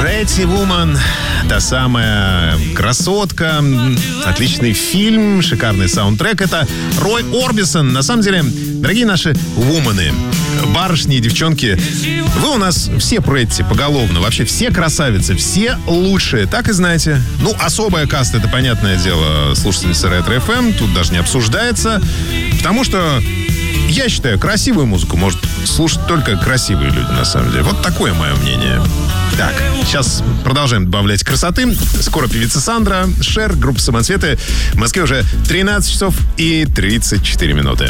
Pretty Woman, та самая красотка, отличный фильм, шикарный саундтрек. Это Рой Орбисон. На самом деле, дорогие наши вуманы, барышни и девчонки, вы у нас все Претти поголовно. Вообще все красавицы, все лучшие. Так и знаете. Ну, особая каста, это понятное дело, слушательница Ретро FM. Тут даже не обсуждается. Потому что я считаю, красивую музыку может слушать только красивые люди, на самом деле. Вот такое мое мнение. Так, сейчас продолжаем добавлять красоты. Скоро певица Сандра, Шер, группа «Самоцветы». В Москве уже 13 часов и 34 минуты.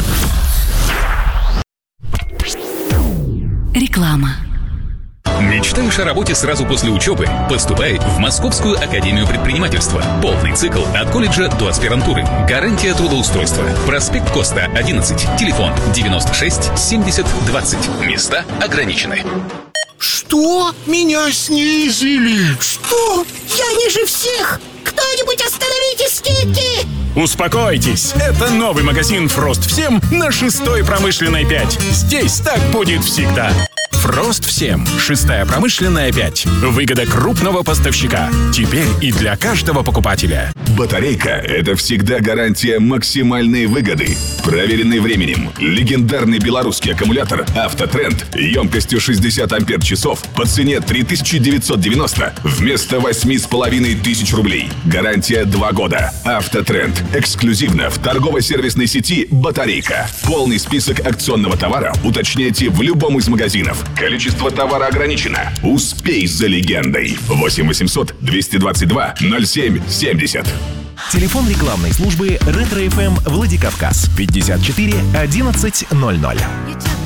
Реклама. Мечтаешь о работе сразу после учебы? Поступай в Московскую академию предпринимательства. Полный цикл от колледжа до аспирантуры. Гарантия трудоустройства. Проспект Коста, 11. Телефон 96 70 20. Места ограничены. Что? Меня снизили? Что? Я ниже всех! Кто-нибудь остановите скидки! Успокойтесь, это новый магазин «Фрост Всем» на 6-й промышленной 5. Здесь так будет всегда. «Фрост Всем», 6-я промышленная 5. Выгода крупного поставщика. Теперь и для каждого покупателя. Батарейка – это всегда гарантия максимальной выгоды. Проверенный временем, легендарный белорусский аккумулятор «Автотренд» емкостью 60 ампер-часов по цене 3990 вместо 8500 рублей. Гарантия 2 года. «Автотренд» эксклюзивно в торгово-сервисной сети «Батарейка». Полный список акционного товара уточняйте в любом из магазинов. Количество товара ограничено. Успей за легендой. 8 800 222 07 70. Телефон рекламной службы «Ретро FM» Владикавказ 54 11 00.